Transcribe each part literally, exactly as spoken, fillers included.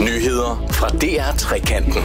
Nyheder fra D R Trekanten.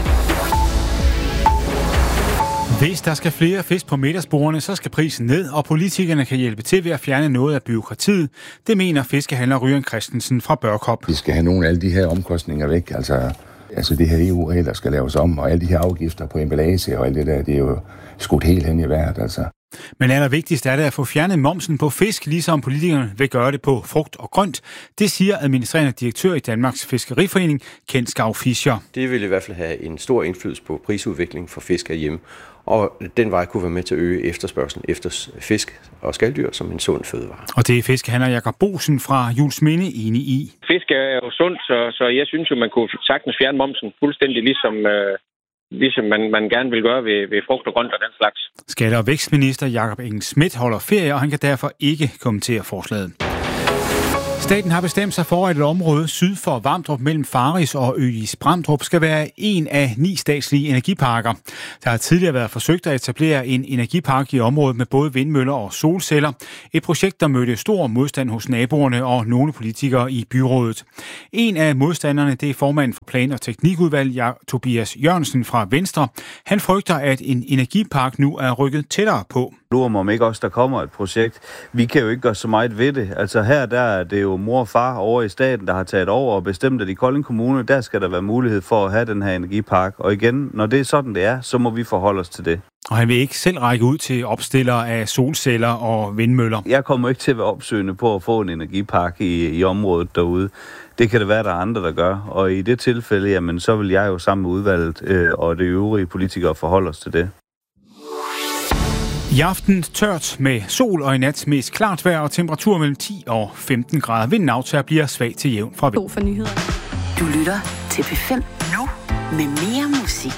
Hvis der skal flere fisk på middagsbordene, så skal prisen ned, og politikerne kan hjælpe til ved at fjerne noget af bureaukratiet. Det mener fiskehandler Ryan Christensen fra Børkop. Vi skal have nogle af alle de her omkostninger væk. Altså, altså det her E U-regler skal laves om, og alle de her afgifter på emballage og alt det der, det er jo skudt helt hen i vejret. Altså. Men allervigtigst er det at få fjernet momsen på fisk, ligesom politikerne vil gøre det på frugt og grønt. Det siger administrerende direktør i Danmarks Fiskeriforening, Kent Skau Fischer. Det vil i hvert fald have en stor indflydelse på prisudviklingen for fisk herhjemme, og den vej kunne være med til at øge efterspørgslen efter fisk og skaldyr som en sund fødevare. Og det er fiskehandler Jakob Bosen fra Juelsminde enig i. Fisk er jo sundt, så, så jeg synes jo, man kunne sagtens fjerne momsen fuldstændig ligesom... Øh Ligesom man, man gerne vil gøre ved, ved frugt og grønt og den slags. Skatte- og vækstminister Jakob Engel-Schmidt holder ferie, og han kan derfor ikke kommentere forslaget. Staten har bestemt sig for, at et område syd for Vamdrup mellem Faris og Øgis-Bramdrup skal være en af ni statslige energiparker. Der har tidligere været forsøgt at etablere en energipark i området med både vindmøller og solceller. Et projekt, der mødte stor modstand hos naboerne og nogle politikere i byrådet. En af modstanderne, det er formanden for Plan- og Teknikudvalg, Tobias Jørgensen fra Venstre. Han frygter, at en energipark nu er rykket tættere på. Lurer mig om ikke også, der kommer et projekt. Vi kan jo ikke gøre så meget ved det. Altså her, der er det jo mor og far over i staten, der har taget over og bestemt, at i Kolding Kommune, der skal der være mulighed for at have den her energipark. Og igen, når det er sådan, det er, så må vi forholde os til det. Og han vil ikke selv række ud til opstillere af solceller og vindmøller. Jeg kommer ikke til at være opsøgende på at få en energipark i, i området derude. Det kan det være, der er andre, der gør. Og i det tilfælde, jamen, så vil jeg jo sammen med udvalget øh, og det øvrige politikere forholde os til det. I aften tørt med sol, og i nat mest klart vejr og temperatur mellem ti og femten grader. Vinden aftager bliver svag til jævn fra vind. For nyheder. Du lytter til P fem nu med mere musik.